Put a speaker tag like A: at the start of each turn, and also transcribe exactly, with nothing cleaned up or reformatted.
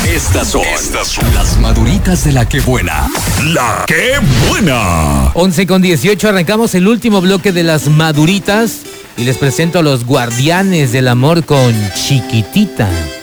A: Estas son, Estas son las maduritas de la que buena. La que buena.
B: once con dieciocho, arrancamos el último bloque de las maduritas y les presento a los guardianes del amor con Chiquitita.